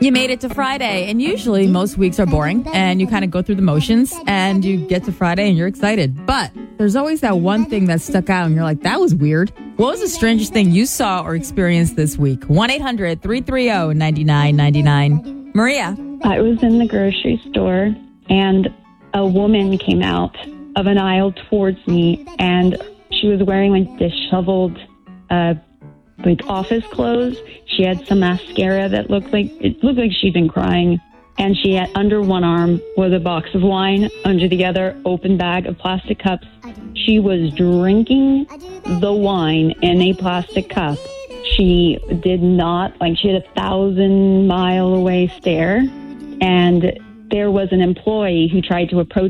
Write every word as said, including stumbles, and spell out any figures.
You made it to Friday, and usually most weeks are boring, and you kind of go through the motions, and you get to Friday, and you're excited. But there's always that one thing that stuck out, and you're like, that was weird. What was the strangest thing you saw or experienced this week? one eight hundred three three zero nine nine nine nine. Maria. I was in the grocery store, and a woman came out of an aisle towards me, and she was wearing like disheveled uh, like office clothes. She had some mascara that looked like, it looked like she'd been crying. And she had, under one arm was a box of wine, under the other, open bag of plastic cups. She was drinking the wine in a plastic cup. She did not, like she had a thousand mile away stare. And there was an employee who tried to approach